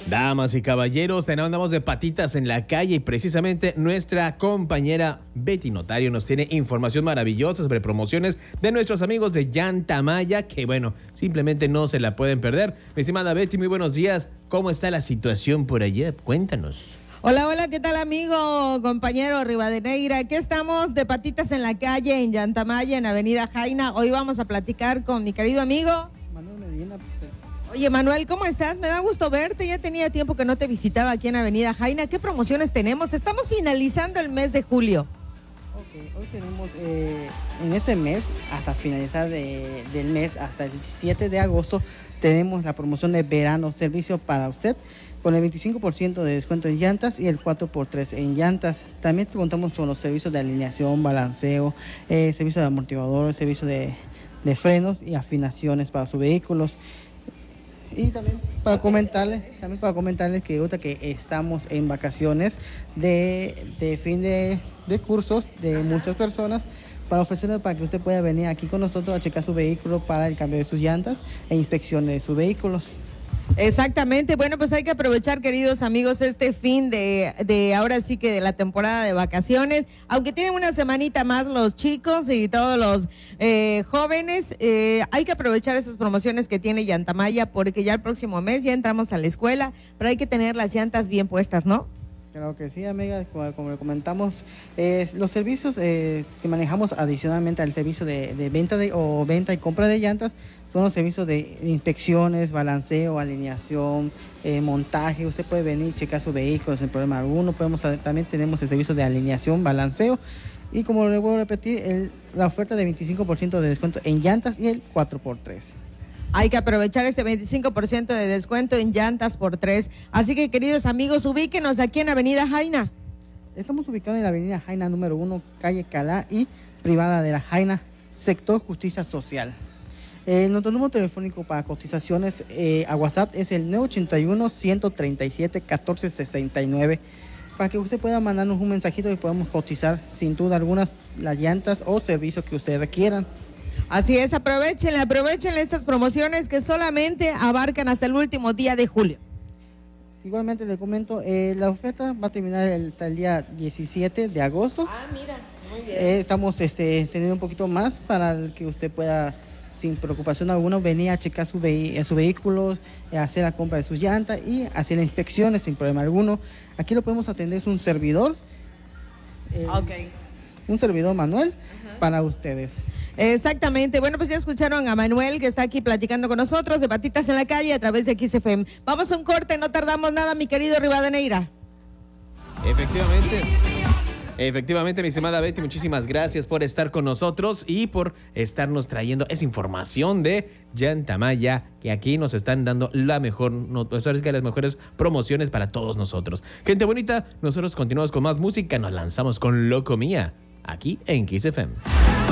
Damas y caballeros, andamos de patitas en la calle y precisamente nuestra compañera Betty Notario nos tiene información maravillosa sobre promociones de nuestros amigos de Llanta Maya, que bueno, simplemente no se la pueden perder. Mi estimada Betty, muy buenos días. ¿Cómo está la situación por allá? Cuéntanos. Hola, hola, ¿qué tal amigo, compañero Rivadeneira? Aquí estamos de patitas en la calle en Llanta Maya, en Avenida Jaina. Hoy vamos a platicar con mi querido amigo Manuel Medina. Oye, Manuel, ¿cómo estás? Me da gusto verte. Ya tenía tiempo que no te visitaba aquí en Avenida Jaina. ¿Qué promociones tenemos? Estamos finalizando el mes de julio. Ok, hoy tenemos en este mes, hasta finalizar del mes, hasta el 7 de agosto, tenemos la promoción de verano, servicio para usted, con el 25% de descuento en llantas y el 4x3 en llantas. También contamos con los servicios de alineación, balanceo, servicio de amortiguador, servicio de frenos y afinaciones para sus vehículos. Y también para comentarles que ahorita que estamos en vacaciones de fin de cursos de muchas personas, para ofrecerle para que usted pueda venir aquí con nosotros a checar su vehículo para el cambio de sus llantas e inspecciones de sus vehículos. Exactamente, bueno, pues hay que aprovechar, queridos amigos, este fin de ahora sí que de la temporada de vacaciones, aunque tienen una semanita más los chicos y todos los jóvenes, hay que aprovechar esas promociones que tiene Llanta Maya, porque ya el próximo mes ya entramos a la escuela, pero hay que tener las llantas bien puestas, ¿no? Claro que sí, amiga, como le comentamos, los servicios que manejamos adicionalmente al servicio de venta y compra de llantas son los servicios de inspecciones, balanceo, alineación, montaje. Usted puede venir y checar su vehículo sin problema alguno. También tenemos el servicio de alineación, balanceo y, como le vuelvo a repetir, la oferta de 25% de descuento en llantas y el 4x3. Hay que aprovechar ese 25% de descuento en llantas por 3. Así que, queridos amigos, ubíquenos aquí en Avenida Jaina. Estamos ubicados en la Avenida Jaina número 1, calle Calá y privada de la Jaina, sector Justicia Social. Nuestro número telefónico para cotizaciones a WhatsApp es el 981-137-1469, para que usted pueda mandarnos un mensajito y podamos cotizar sin duda algunas las llantas o servicios que ustedes requieran. Así es, aprovechenle estas promociones que solamente abarcan hasta el último día de julio. Igualmente le comento, la oferta va a terminar hasta el día 17 de agosto. Ah, mira, muy bien. Estamos teniendo un poquito más para que usted pueda, sin preocupación alguna, venir a checar su vehículo, hacer la compra de sus llantas y hacer las inspecciones sin problema alguno. Aquí lo podemos atender, es un servidor. Un servidor Manuel para ustedes. Exactamente. Bueno, pues ya escucharon a Manuel, que está aquí platicando con nosotros de Patitas en la Calle a través de XFM. Vamos a un corte, no tardamos nada, mi querido Rivadeneira. Efectivamente, mi estimada Betty, muchísimas gracias por estar con nosotros y por estarnos trayendo esa información de Llanta Maya, que aquí nos están dando las mejores promociones para todos nosotros. Gente bonita, nosotros continuamos con más música, nos lanzamos con Loco Mía, aquí en XFM.